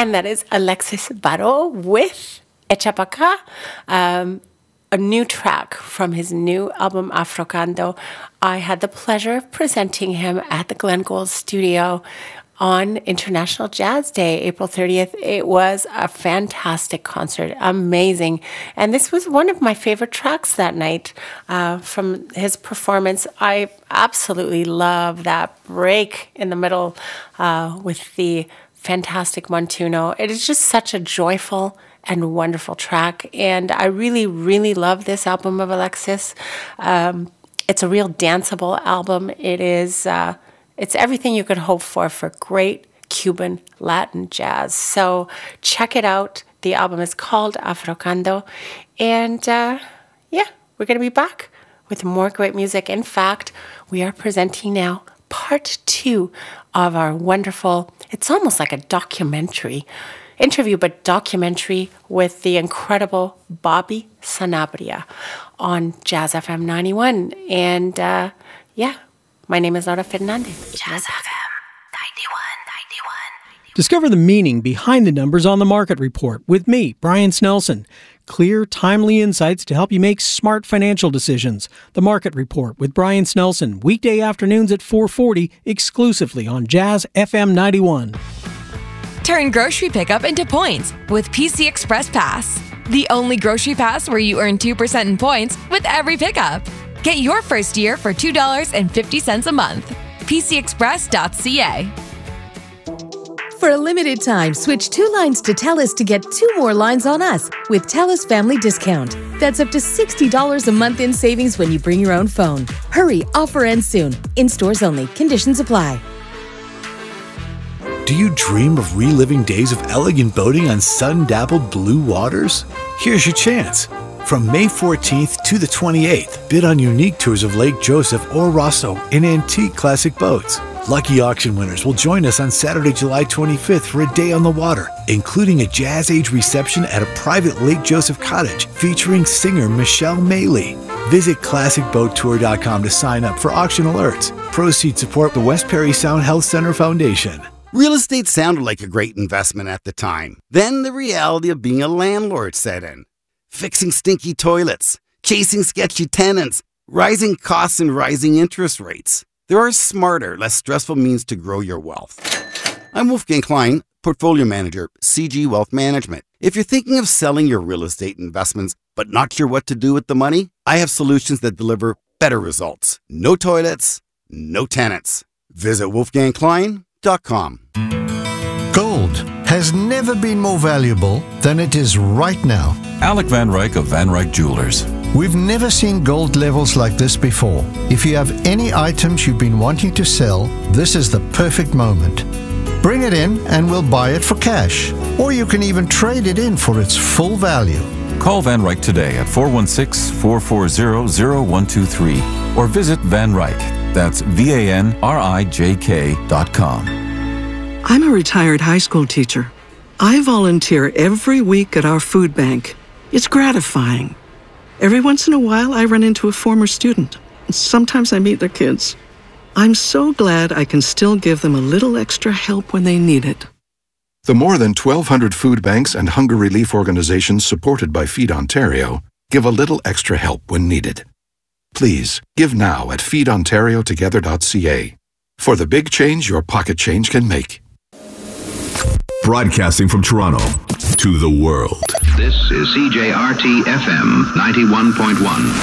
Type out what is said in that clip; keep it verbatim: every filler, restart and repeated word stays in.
and that is Alexis Baro with Echa Pa' Cá, um, a new track from his new album Afrocando. I had the pleasure of presenting him at the Glenn Gould studio on International Jazz Day, April thirtieth. It was a fantastic concert, amazing. And this was one of my favorite tracks that night uh, from his performance. I absolutely love that break in the middle uh, with the fantastic Montuno. It is just such a joyful and wonderful track. And I really, really love this album of Alexis. Um, it's a real danceable album. It is... Uh, It's everything you could hope for for great Cuban Latin jazz. So check it out. The album is called Afrocando. And uh, yeah, we're going to be back with more great music. In fact, we are presenting now part two of our wonderful, it's almost like a documentary interview, but documentary with the incredible Bobby Sanabria on Jazz F M ninety-one. And uh, yeah, my name is Laura Fernandez. Jazz F M ninety-one, ninety-one. Discover the meaning behind the numbers on the Market Report with me, Brian Snelson. Clear, timely insights to help you make smart financial decisions. The Market Report with Brian Snelson, weekday afternoons at four forty, exclusively on Jazz F M ninety-one. Turn grocery pickup into points with P C Express Pass. The only grocery pass where you earn two percent in points with every pickup. Get your first year for two dollars and fifty cents a month. P C express dot c a. For a limited time, switch two lines to TELUS to get two more lines on us with TELUS Family Discount. That's up to sixty dollars a month in savings when you bring your own phone. Hurry, offer ends soon. In stores only. Conditions apply. Do you dream of reliving days of elegant boating on sun-dappled blue waters? Here's your chance. From May fourteenth to the twenty-eighth, bid on unique tours of Lake Joseph or Rosso in antique classic boats. Lucky auction winners will join us on Saturday, July twenty-fifth for a day on the water, including a Jazz Age reception at a private Lake Joseph cottage featuring singer Michelle Maley. Visit classic boat tour dot com to sign up for auction alerts. Proceeds support the West Perry Sound Health Center Foundation. Real estate sounded like a great investment at the time. Then the reality of being a landlord set in. Fixing stinky toilets, chasing sketchy tenants, rising costs and rising interest rates. There are smarter, less stressful means to grow your wealth. I'm Wolfgang Klein, Portfolio Manager, C G Wealth Management. If you're thinking of selling your real estate investments but not sure what to do with the money, I have solutions that deliver better results. No toilets, no tenants. Visit wolfgang klein dot com. Gold has never been more valuable than it is right now. Alec Van Ryk of Van Ryk Jewelers. We've never seen gold levels like this before. If you have any items you've been wanting to sell, this is the perfect moment. Bring it in and we'll buy it for cash. Or you can even trade it in for its full value. Call Van Ryk today at four one six, four four zero, zero one two three or visit Van Ryk. That's V A N R I J K dot com. I'm a retired high school teacher. I volunteer every week at our food bank. It's gratifying. Every once in a while, I run into a former student. Sometimes I meet their kids. I'm so glad I can still give them a little extra help when they need it. The more than twelve hundred food banks and hunger relief organizations supported by Feed Ontario give a little extra help when needed. Please, give now at feed ontario together dot c a for the big change your pocket change can make. Broadcasting from Toronto to the world. This is C J R T F M ninety-one point one.